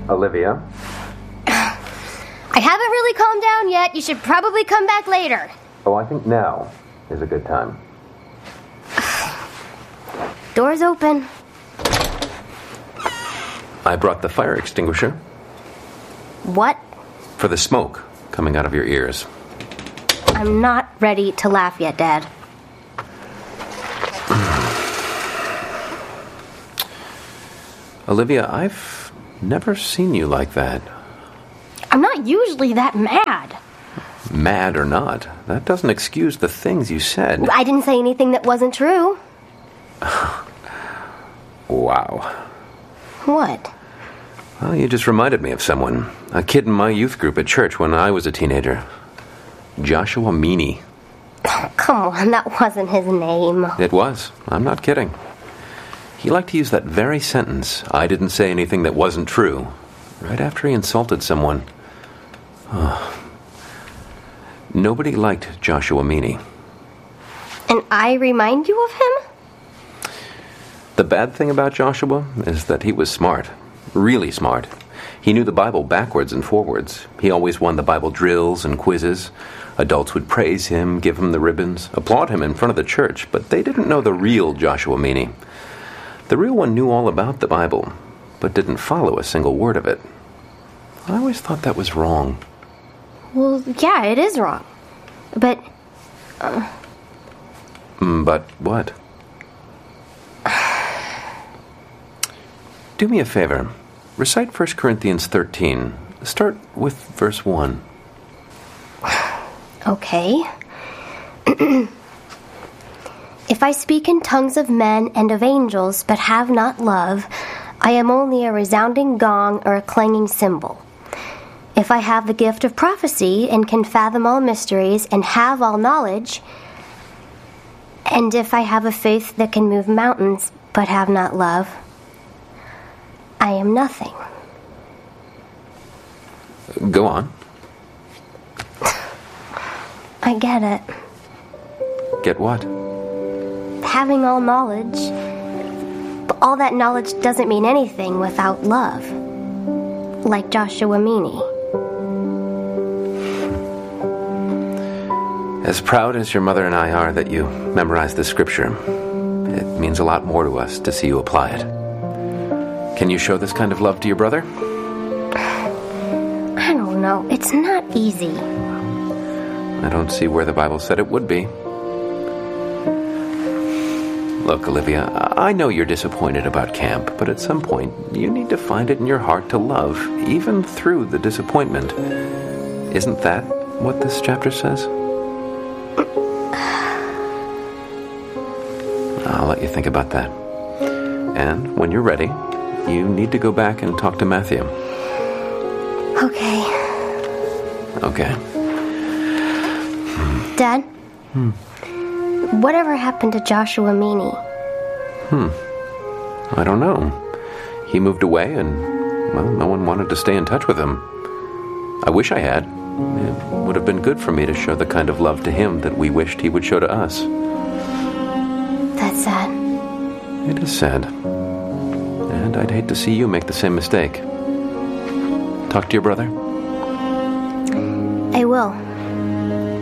Olivia? I haven't really calmed down yet. You should probably come back later. Oh, I think now is a good time. Door's open. I brought the fire extinguisher. What? For the smoke coming out of your ears. I'm not ready to laugh yet, Dad. Olivia, I've never seen you like that. I'm not usually that mad. Mad or not, that doesn't excuse the things you said. I didn't say anything that wasn't true. Wow. What? Well, you just reminded me of someone. A kid in my youth group at church when I was a teenager. Joshua Meany. Oh, come on, that wasn't his name. It was. I'm not kidding. He liked to use that very sentence, I didn't say anything that wasn't true, right after he insulted someone. Nobody liked Joshua Meany. And I remind you of him? The bad thing about Joshua is that he was smart. Really smart. He knew the Bible backwards and forwards. He always won the Bible drills and quizzes. Adults would praise him, give him the ribbons, applaud him in front of the church, but they didn't know the real Joshua Meany. The real one knew all about the Bible, but didn't follow a single word of it. I always thought that was wrong. Well, yeah, it is wrong. But... But what? Do me a favor. Recite 1 Corinthians 13. Start with verse 1. Okay. If I speak in tongues of men and of angels, but have not love, I am only a resounding gong or a clanging cymbal. If I have the gift of prophecy and can fathom all mysteries and have all knowledge, and if I have a faith that can move mountains, but have not love, I am nothing. Go on. I get it. Get what? Having all knowledge. But all that knowledge doesn't mean anything without love. Like Joshua Meany. As proud as your mother and I are that you memorized the scripture, it means a lot more to us to see you apply it. Can you show this kind of love to your brother? I don't know. It's not easy. I don't see where the Bible said it would be. Look, Olivia, I know you're disappointed about camp, but at some point, you need to find it in your heart to love, even through the disappointment. Isn't that what this chapter says? I'll let you think about that. And when you're ready, you need to go back and talk to Matthew. Okay. Okay. Dad? Whatever happened to Joshua Meany? I don't know. He moved away and, well, no one wanted to stay in touch with him. I wish I had. It would have been good for me to show the kind of love to him that we wished he would show to us. That's sad. It is sad. And I'd hate to see you make the same mistake. Talk to your brother? I will.